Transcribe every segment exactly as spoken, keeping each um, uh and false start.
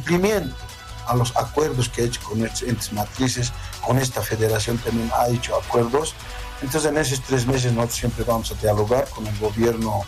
cumplimiento a los acuerdos que ha hecho con nuestros entes matrices, con esta federación también ha hecho acuerdos. Entonces en esos tres meses nosotros siempre vamos a dialogar con el gobierno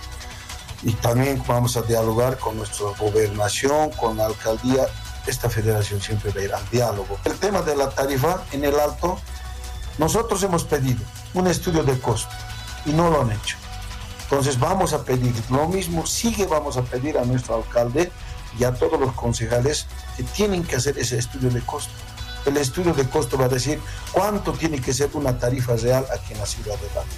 y también vamos a dialogar con nuestra gobernación, con la alcaldía. Esta federación siempre va a ir al diálogo. El tema de la tarifa en el Alto, nosotros hemos pedido un estudio de costo y no lo han hecho. Entonces vamos a pedir lo mismo, sigue vamos a pedir a nuestro alcalde y a todos los concejales que tienen que hacer ese estudio de costo. El estudio de costo va a decir cuánto tiene que ser una tarifa real aquí en la ciudad del Alto.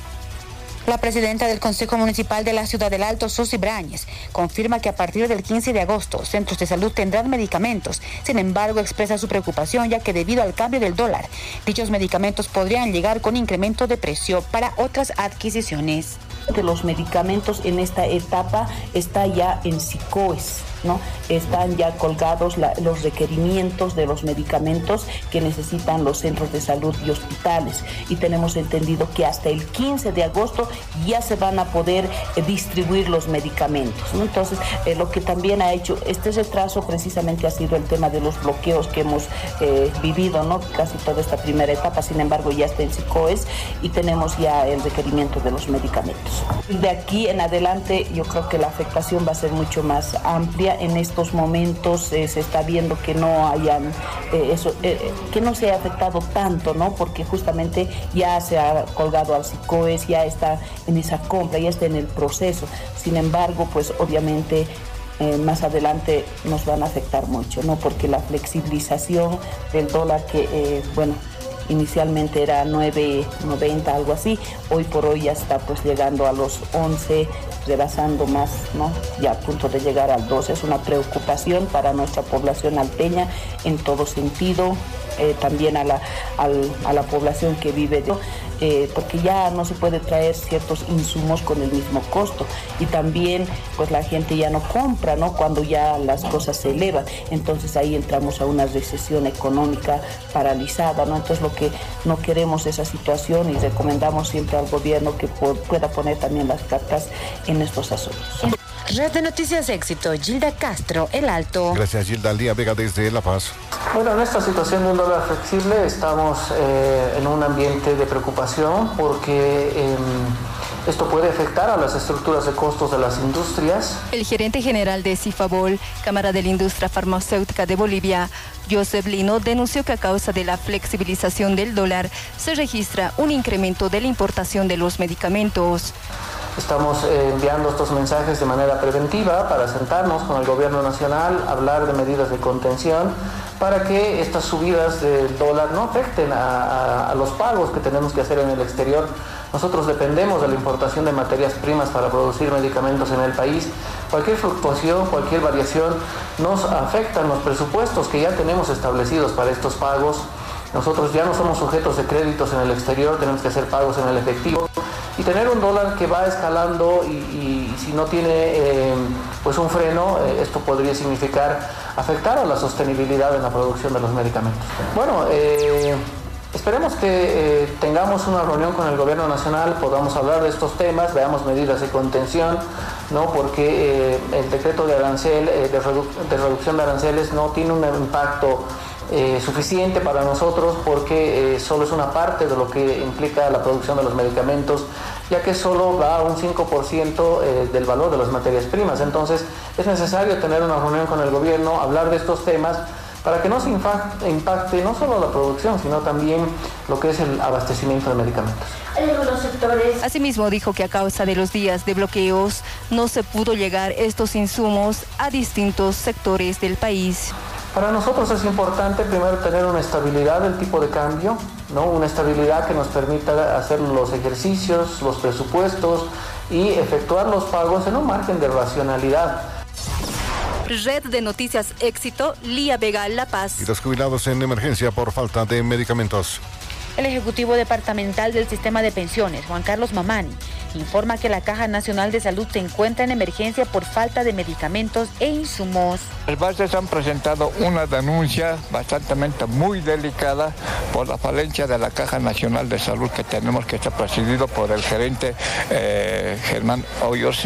La presidenta del Consejo Municipal de la Ciudad del Alto, Susy Brañez, confirma que a partir del quince de agosto, centros de salud tendrán medicamentos. Sin embargo, expresa su preocupación ya que debido al cambio del dólar, dichos medicamentos podrían llegar con incremento de precio para otras adquisiciones. De los medicamentos en esta etapa está ya en SICOES, ¿no? Están ya colgados la, los requerimientos de los medicamentos que necesitan los centros de salud y hospitales. Y tenemos entendido que hasta el quince de agosto ya se van a poder eh, distribuir los medicamentos, ¿no? Entonces, eh, lo que también ha hecho este retraso precisamente ha sido el tema de los bloqueos que hemos eh, vivido, ¿no? Casi toda esta primera etapa, sin embargo, ya está en SICOES y tenemos ya el requerimiento de los medicamentos. De aquí en adelante yo creo que la afectación va a ser mucho más amplia. En estos momentos eh, se está viendo que no hayan eh, eso, eh, que no se ha afectado tanto, ¿no? Porque justamente ya se ha colgado al SICOES, ya está en esa compra, ya está en el proceso. Sin embargo, pues obviamente eh, más adelante nos van a afectar mucho, ¿no? Porque la flexibilización del dólar que, eh, bueno, inicialmente era nueve noventa, algo así, hoy por hoy ya está pues llegando a los once, rebasando más, ¿no? Ya a punto de llegar al doce. Es una preocupación para nuestra población alteña en todo sentido, eh, también a la, al, a la población que vive de, eh, porque ya no se puede traer ciertos insumos con el mismo costo y también pues la gente ya no compra, ¿no? Cuando ya las cosas se elevan, entonces ahí entramos a una recesión económica paralizada, ¿no? Entonces lo que no queremos es esa situación y recomendamos siempre al gobierno que pueda poner también las cartas en estos asuntos. Red de Noticias Éxito, Gilda Castro, El Alto. Gracias, Gilda. Lía Vega desde La Paz. Bueno, en esta situación de un dólar flexible estamos eh, en un ambiente de preocupación porque eh, esto puede afectar a las estructuras de costos de las industrias. El gerente general de Cifabol, Cámara de la Industria Farmacéutica de Bolivia, Joseph Lino, denunció que a causa de la flexibilización del dólar se registra un incremento de la importación de los medicamentos. Estamos eh, enviando estos mensajes de manera preventiva para sentarnos con el gobierno nacional, hablar de medidas de contención para que estas subidas del dólar no afecten a, a, a los pagos que tenemos que hacer en el exterior. Nosotros dependemos de la importación de materias primas para producir medicamentos en el país. Cualquier fluctuación, cualquier variación nos afecta en los presupuestos que ya tenemos establecidos para estos pagos. Nosotros ya no somos sujetos de créditos en el exterior, tenemos que hacer pagos en el efectivo. Y tener un dólar que va escalando y, y, y si no tiene eh, pues un freno, eh, esto podría significar afectar a la sostenibilidad en la producción de los medicamentos. Bueno, eh, esperemos que eh, tengamos una reunión con el gobierno nacional, podamos hablar de estos temas, veamos medidas de contención, ¿no? Porque eh, el decreto de arancel, eh, de, redu de reducción de aranceles no tiene un impacto Eh, suficiente para nosotros porque eh, solo es una parte de lo que implica la producción de los medicamentos, ya que solo va a un cinco por ciento eh, del valor de las materias primas. Entonces es necesario tener una reunión con el gobierno, hablar de estos temas para que no se impacte no solo la producción, sino también lo que es el abastecimiento de medicamentos. Asimismo dijo que a causa de los días de bloqueos no se pudo llegar estos insumos a distintos sectores del país. Para nosotros es importante primero tener una estabilidad del tipo de cambio, ¿no? Una estabilidad que nos permita hacer los ejercicios, los presupuestos y efectuar los pagos en un margen de racionalidad. Red de Noticias Éxito, Lía Vega, La Paz. Y los jubilados en emergencia por falta de medicamentos. El Ejecutivo Departamental del Sistema de Pensiones, Juan Carlos Mamani, informa que la Caja Nacional de Salud se encuentra en emergencia por falta de medicamentos e insumos. Las bases han presentado una denuncia bastante muy delicada por la falencia de la Caja Nacional de Salud que tenemos, que está presidido por el gerente eh, Germán Hoyos.